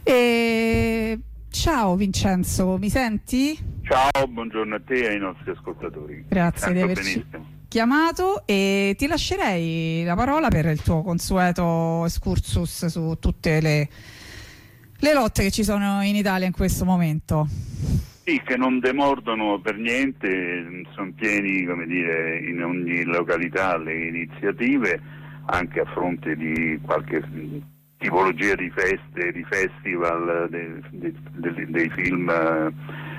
Ciao Vincenzo, mi senti? Ciao, buongiorno a te e ai nostri ascoltatori. Grazie di averci chiamato e ti lascerei la parola per il tuo consueto excursus su tutte le lotte che ci sono in Italia in questo momento. Sì, che non demordono per niente, sono pieni, come dire, in ogni località le iniziative, anche a fronte di qualche tipologia di feste, di festival, dei film